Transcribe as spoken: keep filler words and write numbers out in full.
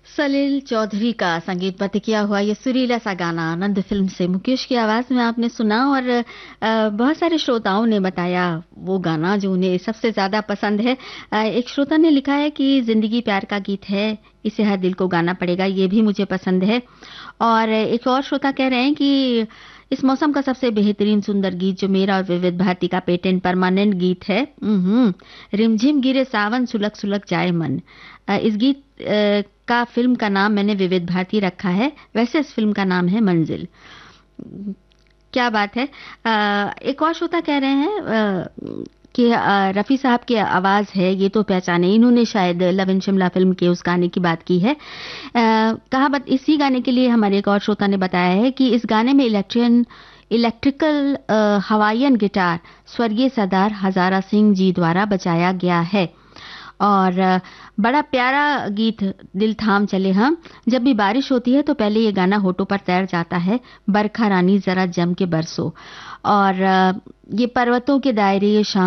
सलील चौधरी का संगीतबद्ध किया हुआ ये सुरीला सा गाना आनंद फिल्म से मुकेश की आवाज में आपने सुना। और अ, बहुत सारे श्रोताओं ने बताया वो गाना जो उन्हें सबसे ज्यादा पसंद है। अ, एक श्रोता ने लिखा है कि जिंदगी प्यार का गीत है, इसे हर दिल को गाना पड़ेगा, ये भी मुझे पसंद है। और एक और श्रोता कह रहे हैं कि इस मौसम का सबसे बेहतरीन सुंदर गीत जो मेरा और विविध भारती का पेटेंट परमानेंट गीत है, हम्म रिमझिम गिरे सावन सुलग सुलग जाए मन। अ, इस गीत अ, का फिल्म का नाम मैंने विविध भारती रखा है, वैसे इस फिल्म का नाम है मंजिल। क्या बात है। अ, एक और श्रोता कह रहे हैं अ, कि अ, रफी साहब की आवाज है, ये तो पहचाने, इन्होंने शायद लव इन शिमला फिल्म के उस गाने की बात की है। अ, कहा बत, इसी गाने के लिए हमारे एक और श्रोता ने बताया है कि इस गाने में इलेक्ट्रियन इलेक्ट्रिकल हवाईयन गिटार स्वर्गीय सरदार हजारा सिंह जी द्वारा बजाया गया है। और अ, बड़ा प्यारा गीत, दिल थाम चले हम। जब भी बारिश होती है तो पहले ये गाना होठों पर तैर जाता है, बरखा रानी जरा जम के बरसो। और अ, ये पर्वतों के दायरे, ये शाम